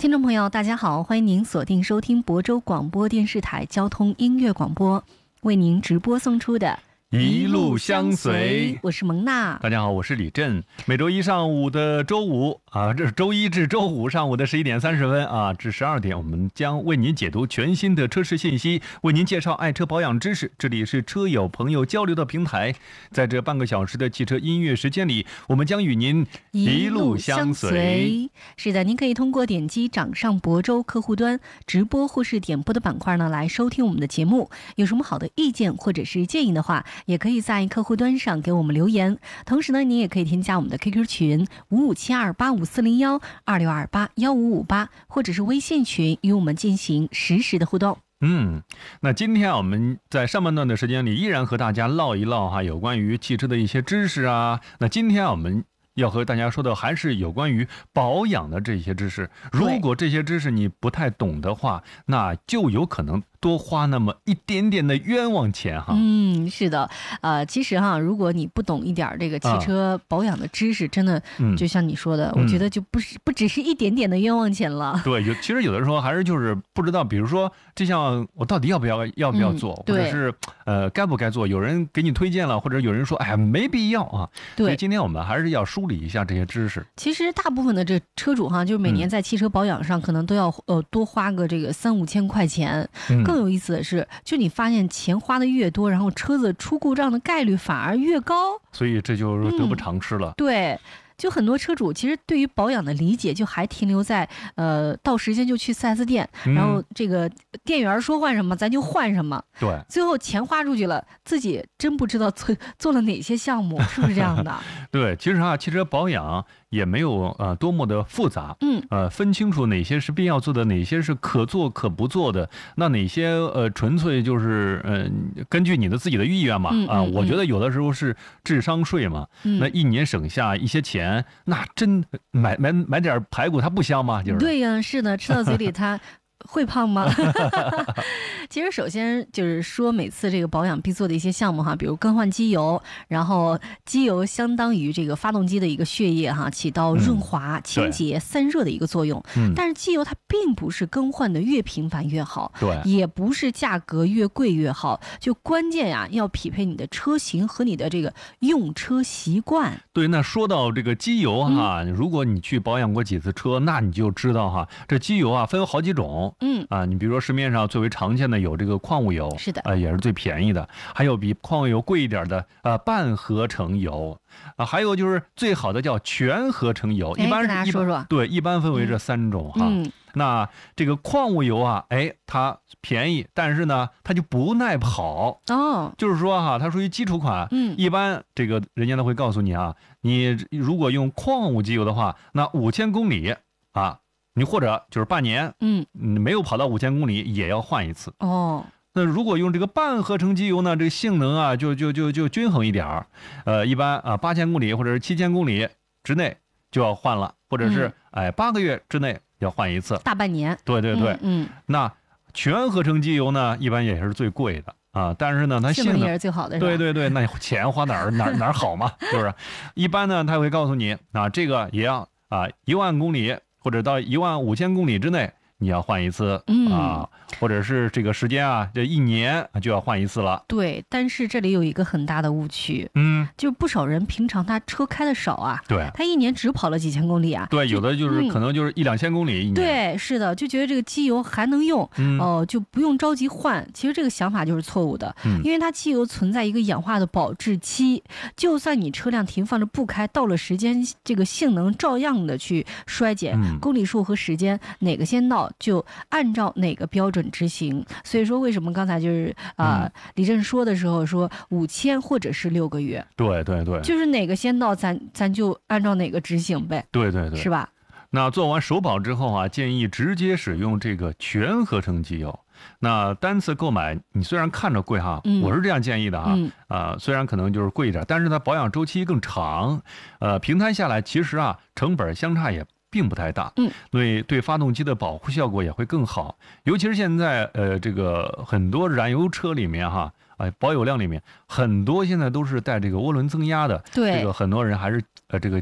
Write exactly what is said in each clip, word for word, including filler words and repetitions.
听众朋友大家好，欢迎您锁定收听亳州广播电视台交通音乐广播，为您直播送出的一路相随， 我是蒙娜。 大家好，我是李振。每周一上午的周五啊，这是周一至周五上午的十一点三十分啊至十二点，我们将为您解读全新的车市信息，为您介绍爱车保养知识。这里是车友朋友交流的平台，在这半个小时的汽车音乐时间里，我们将与您一路相随。 是的，您可以通过点击掌上亳州客户端直播或是点播的板块呢来收听我们的节目。有什么好的意见或者是建议的话，也可以在客户端上给我们留言。同时呢，您也可以添加我们的 Q Q 群五五七二八五四零幺二六二八幺五五八，或者是微信群与我们进行实时的互动。 嗯，那今天我们在上半段的时间里，依然和大家唠一唠哈，有关于汽车的一些知识啊。那今天我们要和大家说的还是有关于保养的这些知识。如果这些知识你不太懂的话，那就有可能多花那么一点点的冤枉钱哈。 嗯，是的，呃，其实哈，如果你不懂一点这个汽车保养的知识，啊、真的，就像你说的，嗯、我觉得就不是不只是一点点的冤枉钱了。 对，有其实有的时候还是就是不知道，比如说这项我到底要不要要不要做，嗯、或者是呃该不该做，有人给你推荐了，或者有人说哎没必要啊。 对， 所以今天我们还是要梳理一下这些知识。 其实大部分的这车主哈，就是每年在汽车保养上可能都要呃多花个这个三五千块钱。嗯、更有意思的是，就你发现钱花的越多，然后车子出故障的概率反而越高， 所以这就是得不偿失了。 嗯、对。就很多车主其实对于保养的理解就还停留在呃到时间就去 四 S 店，嗯、然后这个店员说换什么咱就换什么， 对， 最后钱花出去了，自己真不知道做做了哪些项目，是不是这样的？ 对，其实啊，汽车保养也没有呃多么的复杂， 嗯， 呃，分清楚哪些是必要做的，哪些是可做可不做的，那哪些呃纯粹就是嗯、呃、根据你的自己的意愿嘛，啊、 嗯嗯嗯， 我觉得有的时候是智商税嘛， 嗯、 那一年省下一些钱，那真买买买点排骨它不香吗？就是对呀，是的，吃到嘴里它。会胖吗？其实首先就是说每次这个保养必做的一些项目哈，比如更换机油，然后机油相当于这个发动机的一个血液哈，起到润滑、嗯、清洁、散热的一个作用。嗯、但是机油它并不是更换的越频繁越好， 对， 也不是价格越贵越好，就关键呀要匹配你的车型和你的这个用车习惯。 对，那说到这个机油哈，嗯、如果你去保养过几次车，那你就知道哈，这机油啊分好几种。 嗯啊，你比如说市面上最为常见的有这个矿物油， 是的， 啊、呃、也是最便宜的，还有比矿物油贵一点的啊、呃、半合成油，啊还有就是最好的叫全合成油， 哎、 一般是一说说对，一般分为这三种哈。 嗯， 那这个矿物油啊，哎，它便宜，但是呢，它就不耐跑哦， 就是说哈，它属于基础款， 嗯， 一般这个人家都会告诉你啊，你如果用矿物机油的话，那五千公里啊。你或者就是半年， 嗯， 没有跑到五千公里也要换一次哦。 那如果用这个半合成机油呢，这个性能啊就就就就均衡一点儿，呃，一般啊八千公里或者是七千公里之内就要换了，或者是、嗯、哎八个月之内要换一次， 大半年。 对对对， 嗯，嗯那全合成机油呢，一般也是最贵的啊，但是呢，它性能也是最好的， 对对对，那钱花哪儿哪儿哪儿好嘛，是不是？一般呢，他会告诉你啊，这个也要啊一万公里。或者到一万五千公里之内，你要换一次、 嗯、 啊，或者是这个时间啊，这一年就要换一次了。 对，但是这里有一个很大的误区， 嗯， 就不少人平常他车开的少啊， 对， 他一年只跑了几千公里啊， 对，有的就是可能就是一两千公里一年、 嗯，对，是的，就觉得这个机油还能用，哦、 嗯呃，就不用着急换。其实这个想法就是错误的， 嗯、 因为它机油存在一个氧化的保质期，就算你车辆停放着不开，到了时间，这个性能照样的去衰减， 嗯、 公里数和时间哪个先到，就按照哪个标准执行。所以说，为什么刚才就是啊、呃嗯，李振说的时候说五千或者是六个月， 对对对， 就是哪个先到，咱咱就按照哪个执行呗， 对对对， 是吧？ 那做完首保之后啊，建议直接使用这个全合成机油。那单次购买，你虽然看着贵哈， 嗯、 我是这样建议的哈， 嗯、 呃，虽然可能就是贵一点，但是它保养周期更长，呃，平摊下来其实啊，成本相差也并不太大， 嗯， 对对，发动机的保护效果也会更好。尤其是现在，呃，这个很多燃油车里面哈，哎，保有量里面很多现在都是带这个涡轮增压的， 对， 这个很多人还是呃这个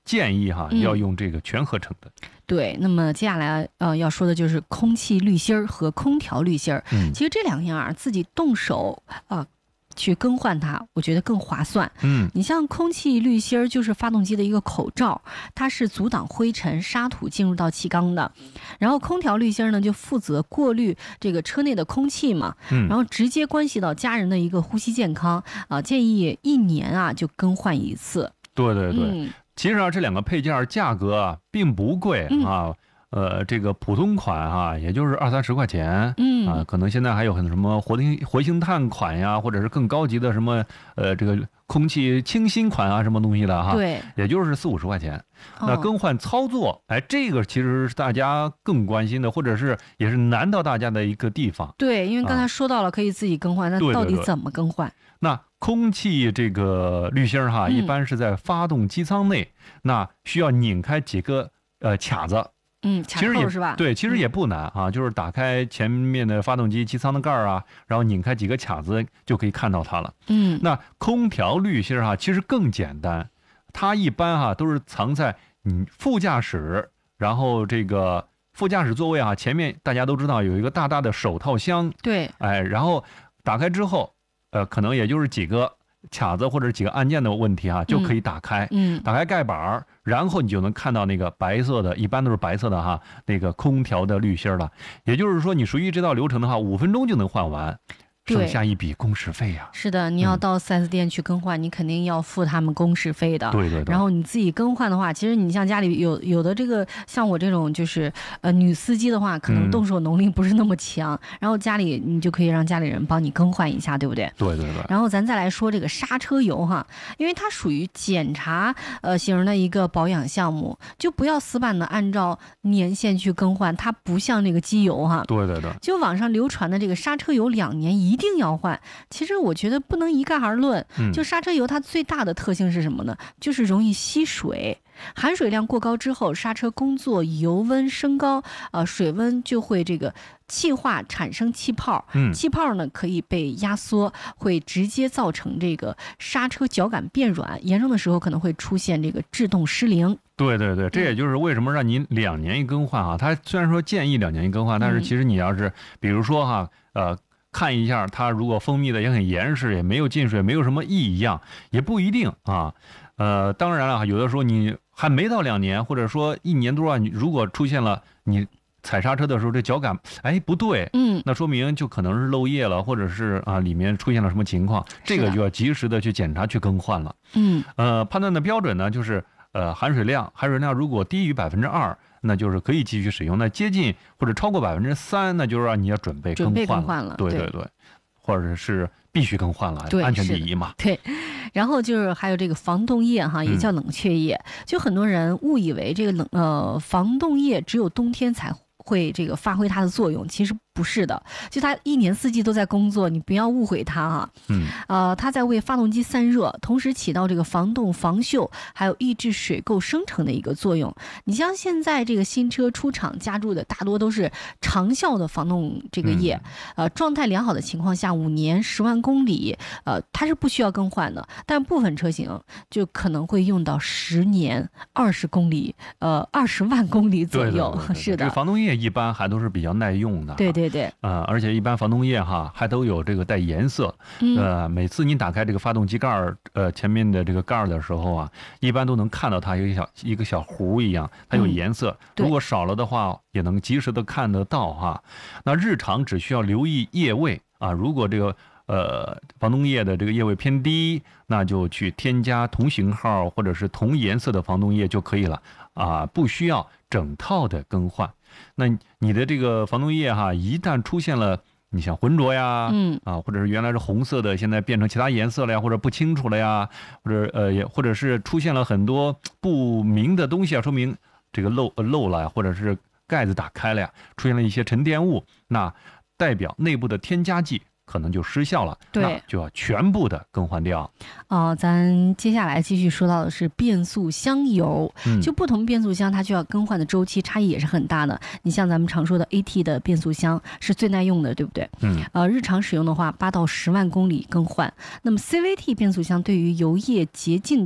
建议哈、 嗯、 要用这个全合成的。 对，那么接下来呃要说的就是空气滤芯儿和空调滤芯儿。 嗯， 其实这两样啊，自己动手啊、呃、去更换它，我觉得更划算。 嗯， 你像空气滤芯儿就是发动机的一个口罩，它是阻挡灰尘、沙土进入到气缸的。然后空调滤芯儿呢，就负责过滤这个车内的空气嘛。 嗯， 然后直接关系到家人的一个呼吸健康啊、呃，建议一年啊就更换一次。 对对对。 嗯， 其实啊，这两个配件价格啊并不贵、 嗯、 啊，呃，这个普通款啊，也就是二三十块钱， 嗯啊，可能现在还有很什么活性活性炭款呀，或者是更高级的什么呃这个空气清新款啊，什么东西的哈， 对， 也就是四五十块钱。 哦、 那更换操作，哎，这个其实是大家更关心的，或者是也是难到大家的一个地方。 对，因为刚才说到了可以自己更换，那、啊、到底怎么更换？ 对对对，那空气这个滤芯哈、嗯，一般是在发动机舱内，那需要拧开几个呃卡子。 嗯， 其实也是吧？ 对，其实也不难啊，嗯、就是打开前面的发动机机舱的盖儿啊，然后拧开几个卡子就可以看到它了。 嗯， 那空调滤芯哈，其实更简单，它一般哈都是藏在嗯副驾驶，然后这个副驾驶座位啊前面大家都知道有一个大大的手套箱。 对， 哎，然后打开之后，呃，可能也就是几个卡子或者几个按键的问题啊，就可以打开。 嗯， 打开盖板，然后你就能看到那个白色的，一般都是白色的哈，那个空调的滤芯了。也就是说，你熟悉这道流程的话，五分钟就能换完。省下一笔工时费呀、啊！ 是的，你要到 四 S 店去更换、嗯，你肯定要付他们工时费的。 对对对。 然后你自己更换的话，其实你像家里有有的这个，像我这种就是呃女司机的话，可能动手能力不是那么强、嗯，然后家里你就可以让家里人帮你更换一下，对不对？ 对对对。 然后咱再来说这个刹车油哈，因为它属于检查呃型的一个保养项目，就不要死板的按照年限去更换，它不像那个机油哈。 对对对。 就网上流传的这个刹车油两年一定要换，其实我觉得不能一概而论。就刹车油它最大的特性是什么呢？就是容易吸水，含水量过高之后，刹车工作油温升高，呃，水温就会这个气化产生气泡， 嗯， 气泡呢可以被压缩，会直接造成这个刹车脚感变软，严重的时候可能会出现这个制动失灵。 对对对，这也就是为什么让您两年一更换啊。它虽然说建议两年一更换，但是其实你要是比如说哈，呃。看一下，它如果封闭的也很严实，也没有进水，没有什么异样，也不一定啊。呃，当然了，有的时候你还没到两年，或者说一年多啊，你如果出现了你踩刹车的时候这脚感哎不对， 嗯， 那说明就可能是漏液了，或者是啊里面出现了什么情况，这个就要及时的去检查去更换了。 嗯， 呃，判断的标准呢就是呃含水量，含水量如果低于百分之二。那就是可以继续使用，那接近或者超过百分之三，那就是让你要准备更换了。 准备更换了， 对对对，或者是必须更换了，安全第一嘛。 对，然后就是还有这个防冻液哈，也叫冷却液，嗯、就很多人误以为这个冷呃防冻液只有冬天才会这个发挥它的作用，其实不是的，就它一年四季都在工作，你不要误会它啊。 嗯， 呃，它在为发动机散热，同时起到这个防冻、防锈，还有抑制水垢生成的一个作用。你像现在这个新车出厂加注的，大多都是长效的防冻这个液，嗯、呃，状态良好的情况下，五年十万公里，呃，它是不需要更换的。但部分车型就可能会用到十年、二十公里，呃，二十万公里左右。 对对对对对， 是的， 这个防冻液一般还都是比较耐用的。 对对。对对， 呃，而且一般防冻液哈还都有这个带颜色， 嗯、 呃，每次你打开这个发动机盖儿，呃，前面的这个盖儿的时候啊，一般都能看到它有一小一个小弧一样，它有颜色，嗯、如果少了的话，也能及时的看得到哈。那日常只需要留意液位啊，如果这个呃防冻液的这个液位偏低，那就去添加同型号或者是同颜色的防冻液就可以了啊，不需要整套的更换。那你的这个防冻液哈，一旦出现了你像浑浊呀， 嗯啊，或者是原来是红色的，现在变成其他颜色了呀，或者不清楚了呀，或者呃也或者是出现了很多不明的东西啊，说明这个漏呃漏了呀，或者是盖子打开了呀，出现了一些沉淀物，那代表内部的添加剂可能就失效了， 对， 那就要全部的更换掉。 哦，咱接下来继续说到的是变速箱油， 嗯、 就不同变速箱它就要更换的周期差异也是很大的。你像咱们常说的 A T 的变速箱是最耐用的，对不对？ 嗯， 呃，日常使用的话，八到十万公里更换。那么 C V T 变速箱对于油液洁净度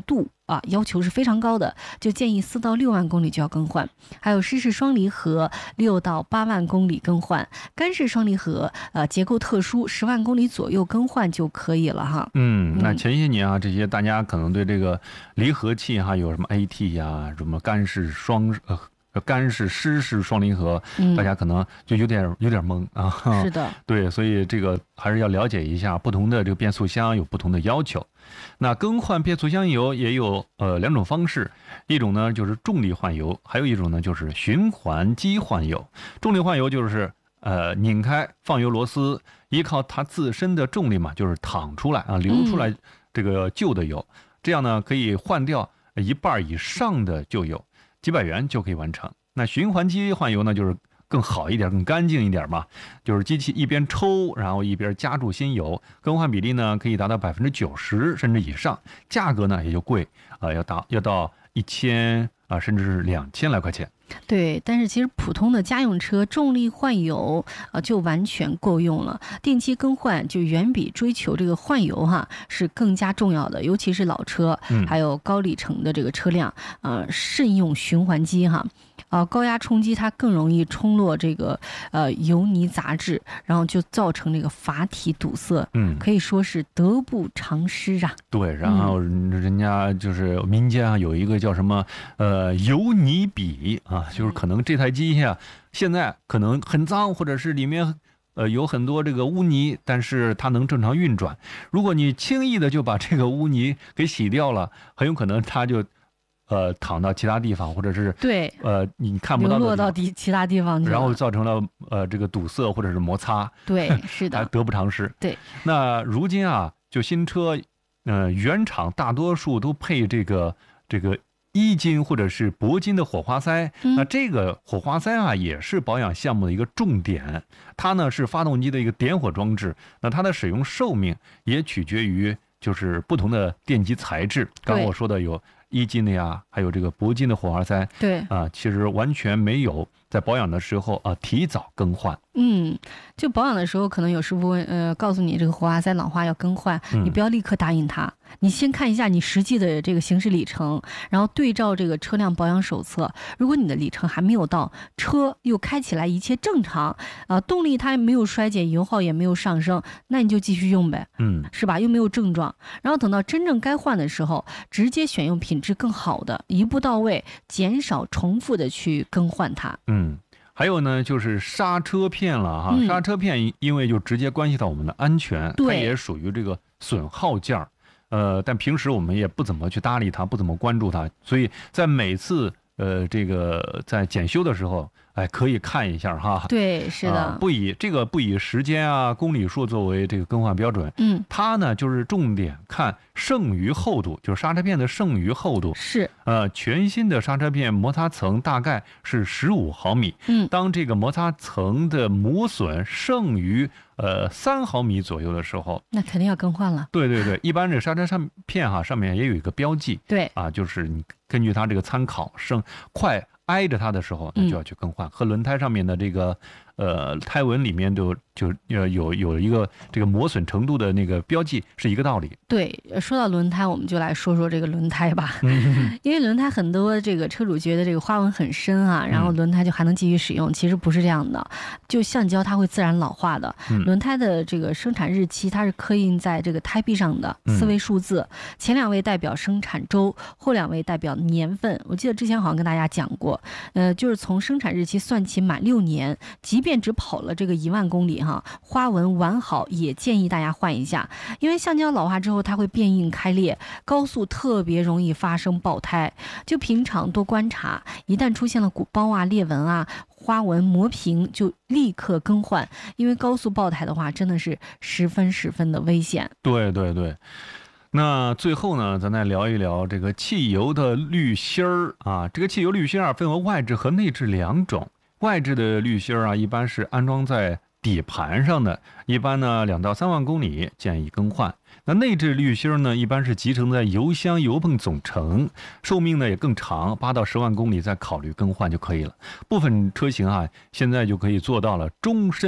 啊，要求是非常高的，就建议四到六万公里就要更换。还有湿式双离合，六到八万公里更换；干式双离合，呃，结构特殊，十万公里左右更换就可以了哈。 嗯，那前些年啊，这些大家可能对这个离合器哈、啊、有什么 A T 呀、啊，什么干式双呃。干式、湿式双离合，大家可能就有点有点懵啊。 是的， 对，所以这个还是要了解一下，不同的这个变速箱有不同的要求。那更换变速箱油也有呃两种方式，一种呢就是重力换油，还有一种呢就是循环机换油。重力换油就是呃拧开放油螺丝，依靠它自身的重力嘛，就是淌出来啊，流出来这个旧的油，嗯、这样呢可以换掉一半以上的旧油。几百元就可以完成。那循环机换油呢，就是更好一点、更干净一点嘛。就是机器一边抽，然后一边加注新油，更换比例呢可以达到百分之九十甚至以上，价格呢也就贵啊、呃，要达要到一千啊，甚至是两千来块钱。 对，但是其实普通的家用车重力换油呃就完全够用了，定期更换就远比追求这个换油哈是更加重要的，尤其是老车，还有高里程的这个车辆，呃，慎用循环机哈。呃，高压冲击它更容易冲落这个呃油泥杂质，然后就造成这个阀体堵塞， 嗯， 可以说是得不偿失啊。 对，然后人家就是民间啊有一个叫什么呃油泥比啊，就是可能这台机呀现在可能很脏，或者是里面呃有很多这个污泥，但是它能正常运转。如果你轻易的就把这个污泥给洗掉了，很有可能它就。呃，躺到其他地方，或者是对， 呃，你看不到的流落到地其他地方去， 然后造成了呃这个堵塞或者是摩擦， 对，是的， 得不偿失。 对， 那如今啊，就新车，呃，原厂大多数都配这个这个一金或者是铂金的火花塞。 嗯、 那这个火花塞啊，也是保养项目的一个重点。它呢是发动机的一个点火装置，那它的使用寿命也取决于就是不同的电机材质。刚刚我说的有。一金的呀，还有这个铂金的火花塞， 对啊，其实完全没有在保养的时候啊提早更换。 嗯，就保养的时候，可能有师傅问，呃，告诉你这个火花塞老化要更换， 嗯、 你不要立刻答应他，你先看一下你实际的这个行驶里程，然后对照这个车辆保养手册。如果你的里程还没有到，车又开起来一切正常，呃，动力它没有衰减，油耗也没有上升，那你就继续用呗， 嗯， 是吧？又没有症状，然后等到真正该换的时候，直接选用品质更好的，一步到位，减少重复的去更换它。 嗯。还有呢，就是刹车片了哈， 嗯、 刹车片因为就直接关系到我们的安全， 它也属于这个损耗件儿，呃，但平时我们也不怎么去搭理它，不怎么关注它，所以在每次呃这个在检修的时候，哎，可以看一下哈。 对，是的， 啊、不以这个不以时间啊、公里数作为这个更换标准， 嗯， 它呢就是重点看剩余厚度，就是刹车片的剩余厚度是， 呃，全新的刹车片摩擦层大概是十五毫米， 嗯， 当这个摩擦层的磨损剩余呃三毫米左右的时候， 那肯定要更换了。 对对对，一般这刹车上片哈上面也有一个标记， 对啊， 就是你根据它这个参考剩快挨着它的时候，那就要去更换，嗯、和轮胎上面的这个呃胎纹里面就就呃有有一个这个磨损程度的那个标记是一个道理。 对，说到轮胎，我们就来说说这个轮胎吧，嗯、因为轮胎很多这个车主觉得这个花纹很深啊，然后轮胎就还能继续使用，嗯、其实不是这样的，就橡胶它会自然老化的，嗯、轮胎的这个生产日期它是刻印在这个胎壁上的四位数字，嗯、前两位代表生产周，后两位代表年份。我记得之前好像跟大家讲过。呃，就是从生产日期算起满六年，即便只跑了这个一万公里哈，花纹完好也建议大家换一下，因为橡胶老化之后它会变硬开裂，高速特别容易发生爆胎。就平常多观察，一旦出现了鼓包啊、裂纹啊、花纹磨平，就立刻更换，因为高速爆胎的话真的是十分十分的危险。 对对对。那最后呢，咱再聊一聊这个汽油的滤芯儿啊。这个汽油滤芯儿啊，分为外置和内置两种。外置的滤芯儿啊，一般是安装在底盘上的，一般呢两到三万公里建议更换。那内置滤芯儿呢，一般是集成在油箱、油泵总成，寿命呢也更长，八到十万公里再考虑更换就可以了。部分车型啊，现在就可以做到了终身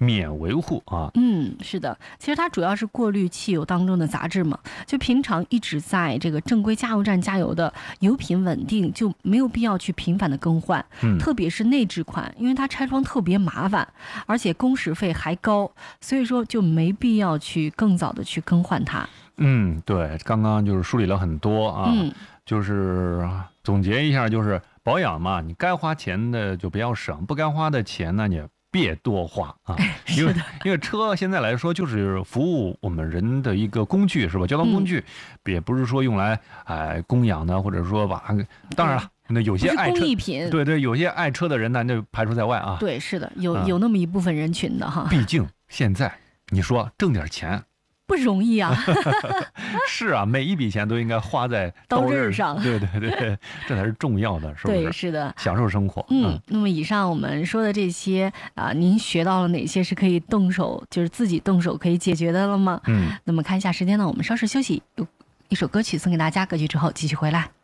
免维护啊。 嗯，是的，其实它主要是过滤汽油当中的杂质嘛。就平常一直在这个正规加油站加油的油品稳定，就没有必要去频繁的更换。 嗯， 特别是内置款，因为它拆装特别麻烦，而且工时费还高，所以说就没必要去更早的去更换它。 嗯，对，刚刚就是梳理了很多啊， 嗯， 就是总结一下，就是保养嘛，你该花钱的就不要省，不该花的钱呢，你别多花啊，因为因为车现在来说就是服务我们人的一个工具，是吧？交通工具，嗯、也不是说用来哎、呃、供养的，或者说把，当然了。那有些爱车， 工艺品， 对对，有些爱车的人呢，那就排除在外啊。 对，是的，有、嗯、有那么一部分人群的哈。 毕竟现在你说挣点钱不容易啊。 是啊，每一笔钱都应该花在刀刃上。 对对对，这才是重要的，是不是？ 对，是的， 享受生活。 嗯，嗯那么以上我们说的这些啊、呃，您学到了哪些是可以动手，就是自己动手可以解决的了吗？ 嗯。 那么看一下时间呢，我们稍事休息，有一首歌曲送给大家，歌曲之后继续回来。